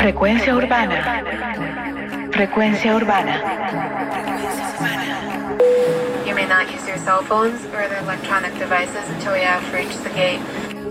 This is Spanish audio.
Frecuencia urbana. Frecuencia urbana. You may not use your cell phones or other electronic devices until we have reached the gate.